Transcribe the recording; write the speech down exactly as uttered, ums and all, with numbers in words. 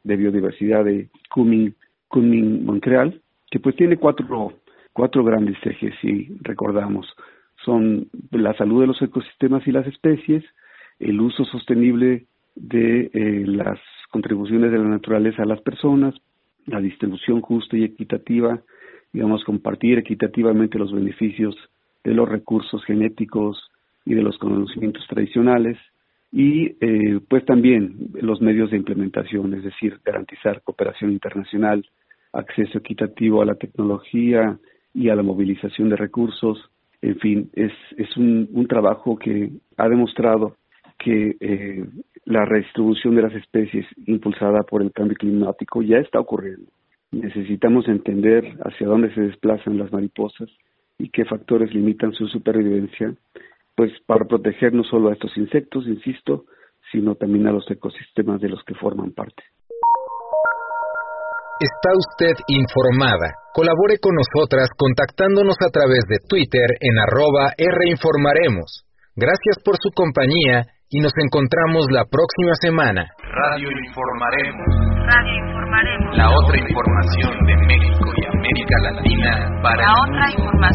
de Biodiversidad de Kunming, Kunming, Montreal, que pues tiene cuatro, cuatro grandes ejes, si recordamos. Son la salud de los ecosistemas y las especies, el uso sostenible de eh, las contribuciones de la naturaleza a las personas, la distribución justa y equitativa, digamos, compartir equitativamente los beneficios de los recursos genéticos y de los conocimientos tradicionales, y eh, pues también los medios de implementación, es decir, garantizar cooperación internacional, acceso equitativo a la tecnología y a la movilización de recursos. En fin, es, es un, un trabajo que ha demostrado que eh, la redistribución de las especies impulsada por el cambio climático ya está ocurriendo. Necesitamos entender hacia dónde se desplazan las mariposas y qué factores limitan su supervivencia, pues para proteger no solo a estos insectos, insisto, sino también a los ecosistemas de los que forman parte. Está usted informada. Colabore con nosotras contactándonos a través de Twitter en arroba Rinformaremos. Gracias por su compañía y nos encontramos la próxima semana. Radio Informaremos. Radio Informaremos. La otra información de México y América Latina para la otra información